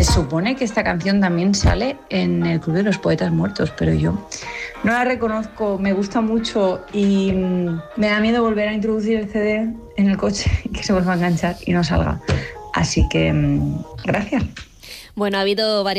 Se supone que esta canción también sale en el Club de los Poetas Muertos, pero yo no la reconozco, me gusta mucho y me da miedo volver a introducir el CD en el coche y que se vuelva a enganchar y no salga. Así que gracias. Bueno, ha habido varias